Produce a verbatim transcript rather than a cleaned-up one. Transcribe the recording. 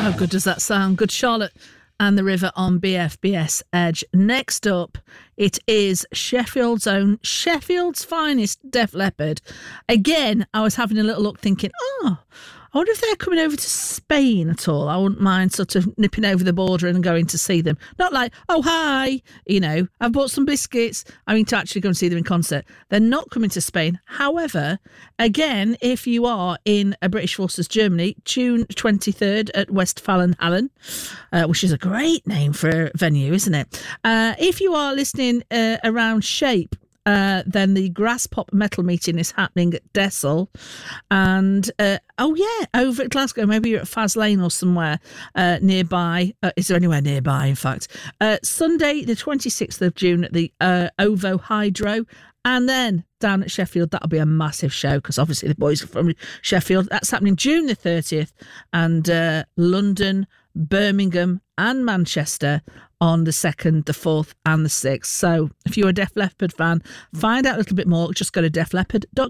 How good does that sound? Good Charlotte and the River on B F B S Edge. Next up, it is Sheffield's own, Sheffield's finest, Def Leppard. Again, I was having a little look thinking, oh, I wonder if they're coming over to Spain at all. I wouldn't mind sort of nipping over the border and going to see them. Not like, oh, hi, you know, I've bought some biscuits. I mean, to actually go and see them in concert. They're not coming to Spain. However, again, if you are in a British Forces Germany, June twenty-third at Westfalenhallen, uh, which is a great name for a venue, isn't it? Uh, if you are listening uh, around Shape, Uh, then the Grass Pop Metal Meeting is happening at Dessel. And, uh, oh yeah, over at Glasgow, maybe you're at Faz Lane or somewhere uh, nearby. Uh, is there anywhere nearby, in fact? Uh, Sunday, the twenty-sixth of June at the uh, Ovo Hydro. And then down at Sheffield, that'll be a massive show because obviously the boys are from Sheffield. That's happening June the thirtieth. And uh, London, Birmingham and Manchester on the second, the fourth and the sixth. So if you're a Def Leppard fan, find out a little bit more. Just go to def leppard dot